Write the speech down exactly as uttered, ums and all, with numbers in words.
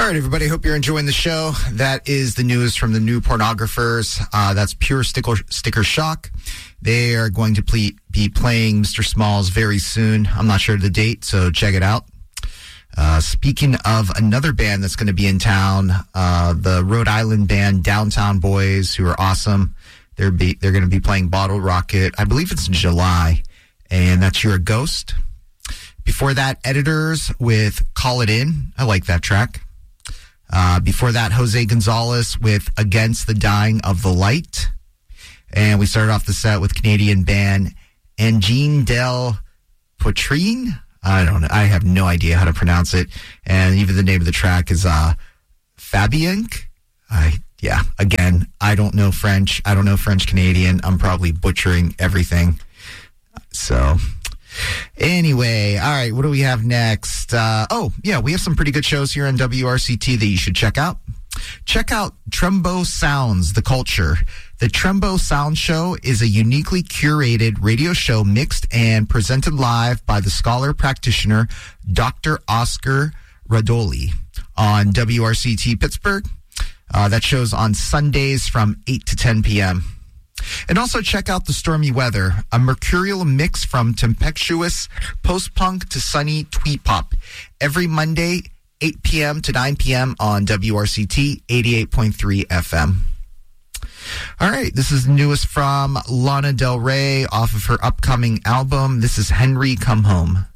All right, everybody. Hope you're enjoying the show. That is the news from the new pornographers. Uh, that's Pure Sticker, Sticker Shock. They are going to ple- be playing Mister Smalls very soon. I'm not sure of the date, so check it out. Uh, speaking of another band that's going to be in town, uh, the Rhode Island band Downtown Boys, who are awesome. They're be, they're going to be playing Bottle Rocket. I believe it's in July, and that's You're a Ghost. Before that, Editors with Call It In. I like that track. Uh, before that, Jose Gonzalez with Against the Dying of the Light. And we started off the set with Canadian band Engine del Poitrine. I don't know. I have no idea how to pronounce it. And even the name of the track is uh, Fabiank. I, yeah, again, I don't know French. I don't know French Canadian. I'm probably butchering everything. So... Anyway, all right, what do we have next? Uh, oh, yeah, we have some pretty good shows here on W R C T that you should check out. Check out Trumbo Sounds, The Culture. The Trumbo Sound Show is a uniquely curated radio show mixed and presented live by the scholar practitioner Doctor Oscar Radoli on W R C T Pittsburgh. Uh, that show's on Sundays from eight to ten p.m. And also check out The Stormy Weather, a mercurial mix from tempestuous post-punk to sunny tweet pop. Every Monday, eight p.m. to nine p.m. on W R C T eighty-eight point three F M. All right, this is the newest from Lana Del Rey off of her upcoming album. This is Henry Come Home.